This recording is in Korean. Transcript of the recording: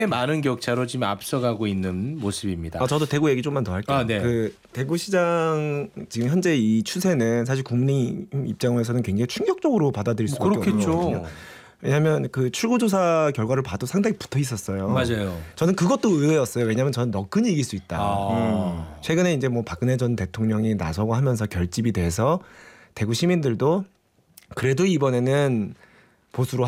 많은 격차로 지금 앞서가고 있는 모습입니다. 저도 대구 얘기 좀만 더 할게요. 네. 그 대구시장 지금 현재 이 추세는 사실 국민 입장에서는 굉장히 충격적으로 받아들일 수밖에 없는 거거든요. 그렇겠죠. 왜냐하면 그 출구조사 결과를 봐도 상당히 붙어 있었어요. 맞아요. 저는 그것도 의외였어요. 왜냐하면 저는 너끈히 이길 수 있다. 최근에 이제 뭐 박근혜 전 대통령이 나서고 하면서 결집이 돼서 대구 시민들도 그래도 이번에는 보수로